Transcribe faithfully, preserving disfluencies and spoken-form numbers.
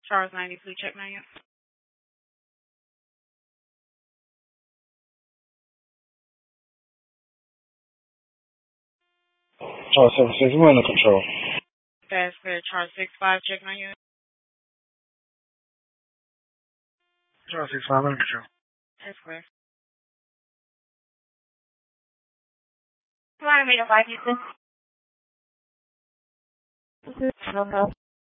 Charles ninety-two, check menu. Charles seven six, we're under control. Fast clear, Charles six five, check menu. Charles six five, under control. That's clear. Come on, I made a five, Houston. This is